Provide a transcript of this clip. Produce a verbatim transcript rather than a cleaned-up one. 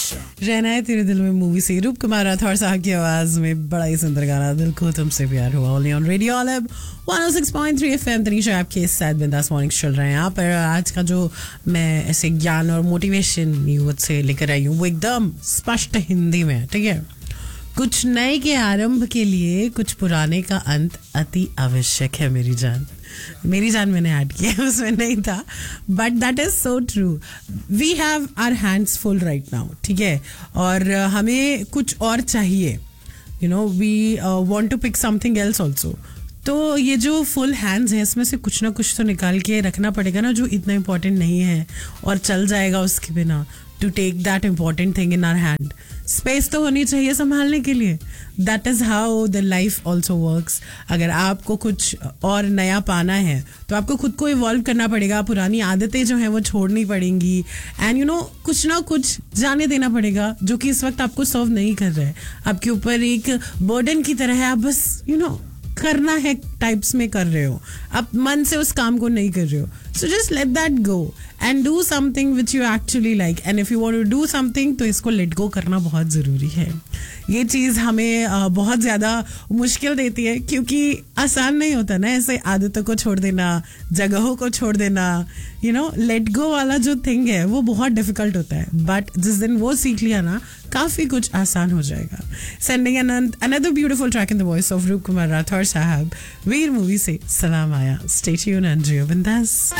रहना है तेरे दिल में मूवी से रूप कुमार राठौर साहब की आवाज में बड़ा ही सुंदर गाना दिल को तुमसे प्यार हुआ only on radio olive one O six point three FM. Tanisha आपके साथ बिंदास मॉर्निंग चल रहे हैं यहाँ पर। आज का जो मैं ऐसे ज्ञान और मोटिवेशन न्यूज से लेकर आई हूँ वो एकदम स्पष्ट हिंदी में, ठीक है। कुछ नए के आरंभ के लिए कुछ पुराने का अंत अति आवश्यक है मेरी जान। मेरी जान मैंने ऐड किया, उसमें नहीं था, but that is so true. We have our hands full right now, ठीक है, और हमें कुछ और चाहिए, you know, we want to pick something else also. तो ये जो फुल हैंड्स है इसमें से कुछ ना कुछ तो निकाल के रखना पड़ेगा ना जो इतना इम्पोर्टेंट नहीं है और चल जाएगा उसके बिना। To take that important thing in our hand, space तो होनी चाहिए संभालने के लिए। That is how the life also works. अगर आपको कुछ और नया पाना है तो आपको खुद को इवॉल्व करना पड़ेगा, पुरानी आदतें जो हैं वो छोड़नी पड़ेंगी, एंड यू नो कुछ ना कुछ जाने देना पड़ेगा जो कि इस वक्त आपको सर्व नहीं कर रहा है, आपके ऊपर एक बर्डन की तरह है। आप बस यू you नो know, करना है टाइप्स में कर रहे हो, आप मन से उस काम को नहीं कर रहे हो। So just let that go and do something which you actually like, and if you want to do something तो इसको लेट गो करना बहुत ज़रूरी है। ये चीज़ हमें uh, बहुत ज़्यादा मुश्किल देती है क्योंकि आसान नहीं होता ना ऐसे आदतों को छोड़ देना, जगहों को छोड़ देना, यू नो लेट गो वाला जो थिंग है वो बहुत डिफिकल्ट होता है, बट जिस दिन वो सीख लिया ना काफ़ी कुछ आसान हो जाएगा। Sending another beautiful track in the voice of रूप कुमार राठौर साहब, वीर मूवी से सलाम आया। स्टे ट्यून्ड एंड जियो बिंदास।